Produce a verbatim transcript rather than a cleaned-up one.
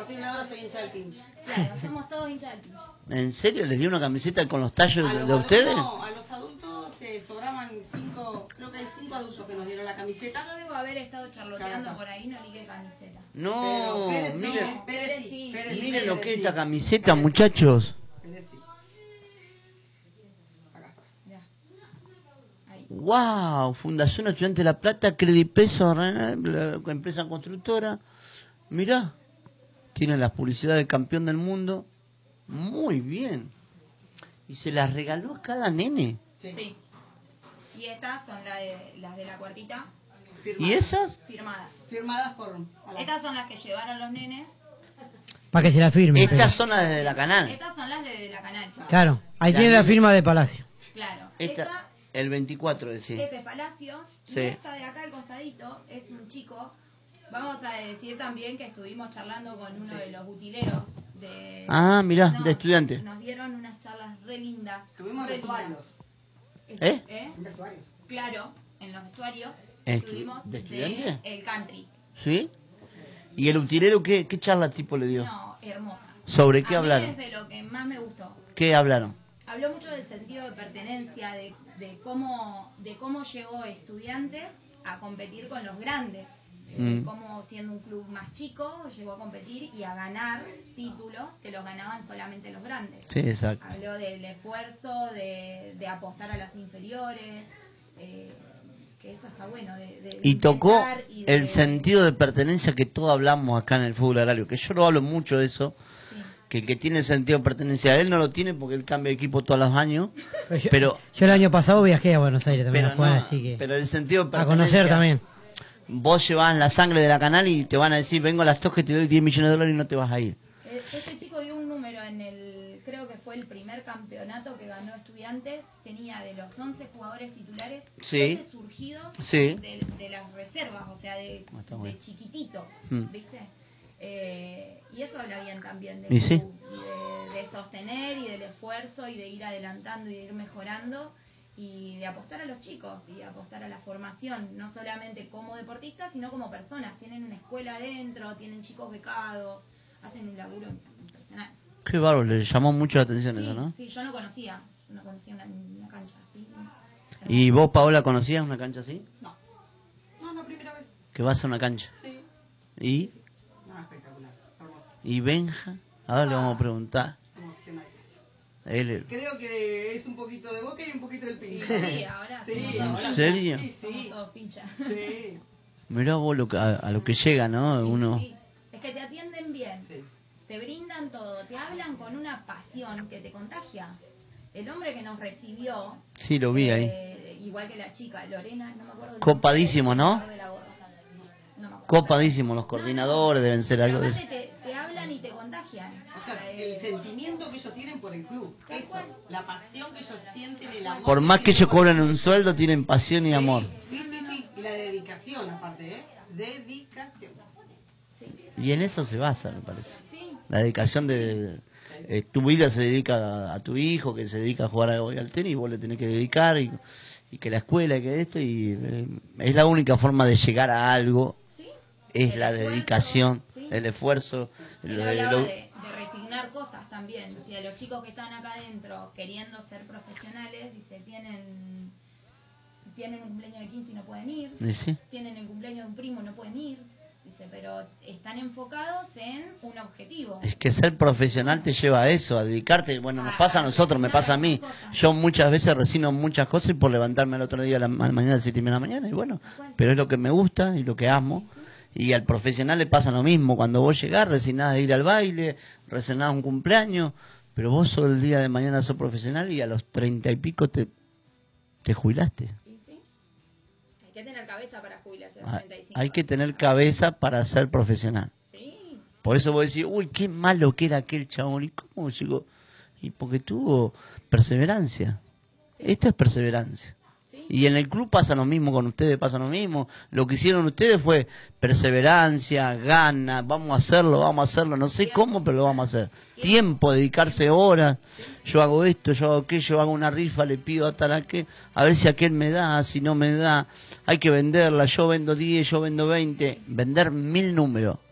partir de ahora soy hincha del pinche. Claro, somos todos hinchas del pinche. ¿En serio les dio una camiseta con los tallos A de, los de ustedes? adultos, no, a los adultos se sobraban cinco, creo que hay cinco adultos que nos dieron la camiseta. Yo debo haber estado charloteando Caraca. por ahí, no ligue camiseta. No, Pero Pérez sí, miren, Pérez sí, Pérez sí, miren lo Pérez que es sí. esta camiseta, muchachos. Pérez sí. Acá está. Ya. Ahí. Wow, Fundación Estudiante de La Plata, Credipeso, empresa constructora. Mirá, tiene las publicidades de campeón del mundo. Muy bien. Y se las regaló a cada nene. Sí. Sí. Y estas son la de, las de la cuartita, Firmadas. ¿Y esas? firmadas. Firmadas por... a la- Estas son las que llevaron los nenes. Para que se la firme. Estas son las de la canal. Estas son las de, de la canal. Claro, ahí La tiene la nena. firma de Palacio. Claro. Esta, Esta, el veinticuatro, decía. este es Palacios. Sí. Y esta de acá al costadito es un chico. Vamos a decir también que estuvimos charlando con uno de los utileros de... Ah, mirá, de estudiante. Nos dieron unas charlas re lindas. Tuvimos re vestuarios. lindas. ¿Eh? ¿Eh? Vestuarios. Claro, en los vestuarios ¿Estu- estuvimos de de, estudiante? el country. ¿Sí? ¿Y el utilero qué, qué charla tipo le dio? No, hermosa. ¿Sobre qué A mí hablaron? es de lo que más me gustó. ¿Qué hablaron? Habló mucho del sentido de pertenencia, de, de cómo de cómo llegó Estudiantes a competir con los grandes. Mm. De cómo siendo un club más chico llegó a competir y a ganar títulos que los ganaban solamente los grandes. Sí, exacto. Habló del esfuerzo, de, de apostar a las inferiores, eh, que eso está bueno. De, de Y tocó intentar y de- el sentido de pertenencia que todos hablamos acá en el fútbol agrario, que yo lo hablo mucho de eso, Sí. que el que tiene sentido de pertenencia, él no lo tiene porque él cambia de equipo todos los años, Pero yo, pero, yo el año pasado viajé a Buenos Aires también pero, a jugar, no, así que pero el sentido de a pertenencia, conocer también. vos llevas la sangre de la canal y te van a decir, vengo a las toques, te doy diez millones de dólares y no te vas a ir. Eh, Este chico dio un número en el, creo que fue el primer campeonato que ganó Estudiantes, tenía de los once jugadores titulares, Sí. doce surgidos Sí. de, de las reservas, o sea, de, Ah, está de bueno. chiquititos, Mm. ¿viste? Eh, y eso habla bien también del Y sí. club, y de, de sostener y del esfuerzo y de ir adelantando y de ir mejorando y de apostar a los chicos y de apostar a la formación, no solamente como deportistas, sino como personas. Tienen una escuela adentro, tienen chicos becados, hacen un laburo impresionante. Qué bárbaro, le llamó mucho la atención Sí, eso, ¿no? sí, yo no conocía, no conocía una, una cancha así. ¿Y vos, Paola, conocías una cancha así? No. No, la primera vez. Que vas a una cancha. Sí. ¿Y? No, espectacular. Hermoso. ¿Y Benja? Ahora le vamos a preguntar. Emocionadísimo. Él, Creo que es un poquito de Boca y un poquito del Sí, pinche. sí, ahora Sí, somos ¿En todos ahora serio? Sí, somos sí. todos pinchas. Sí. mirá vos lo que- a, a lo que llega, ¿no? Uno... Sí, es que te atienden bien, Sí. te brindan todo, te hablan con una pasión que te contagia. El hombre que nos recibió, Sí, lo vi ahí. eh, igual que la chica, Lorena, no me acuerdo. el Copadísimo, nombre, ¿no? de la gorra. No me acuerdo. Copadísimo, los coordinadores deben ser Pero algo de eso. aparte te, te hablan y te contagian. O sea, Eh, el sentimiento que ellos tienen por el club. Tal Eso. cual. La pasión que ellos sienten, el amor. Por más que ellos tienen por- cobran un sueldo, tienen pasión y Sí, amor. Sí, sí, sí. Y la dedicación, aparte, ¿eh? Dedicación. sí, Y en eso se basa, me parece. sí, La dedicación de... eh, tu vida se dedica a, a tu hijo, que se dedica a jugar al, al tenis, vos le tenés que dedicar, y, y que la escuela, y que esto, y eh, es la única forma de llegar a algo, sí. es El la esfuerzo, dedicación, sí. el esfuerzo. Él lo- hablaba lo- de, de resignar cosas también. Si a los chicos que están acá adentro queriendo ser profesionales, dice, tienen tienen un cumpleaños de quince y no pueden ir, y sí. tienen el cumpleaños de un primo y no pueden ir, dice, pero están enfocados en un objetivo. Es que ser profesional te lleva a eso, a dedicarte. Bueno, nos pasa a nosotros, me pasa a mí. Yo muchas veces resino muchas cosas y por levantarme al otro día a la, a la mañana, a las siete y media de la mañana, y bueno, pero es lo que me gusta y lo que amo. Y al profesional le pasa lo mismo. Cuando vos llegás, resignás de ir al baile, resignás un cumpleaños, pero vos sos el día de mañana sos profesional y a los treinta y pico te, te jubilaste. Y sí, hay que tener cabeza para jubilarse a los Ah, treinta y cinco. Hay que tener cabeza para ser profesional. Sí, Por eso vos decís, uy, qué malo que era aquel chabón. ¿Y cómo llegó? Y porque tuvo perseverancia. sí, Esto es perseverancia. sí. Y en el club pasa lo mismo, con ustedes pasa lo mismo. Lo que hicieron ustedes fue perseverancia, gana, vamos a hacerlo, vamos a hacerlo. No sé cómo, pero lo vamos a hacer. Tiempo, dedicarse horas. Yo hago esto, yo hago aquello, hago una rifa, le pido a tal a qué, a ver si aquel me da, si no me da. Hay que venderla, yo vendo diez, yo vendo veinte. Vender mil números.